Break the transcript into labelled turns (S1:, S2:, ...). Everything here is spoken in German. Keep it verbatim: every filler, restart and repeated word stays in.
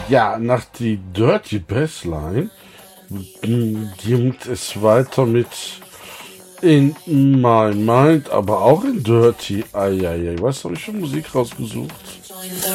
S1: Ja, nach die Dirty Bassline geht es weiter mit In My Mind, aber auch in Dirty. Eieiei, was habe ich für Musik rausgesucht?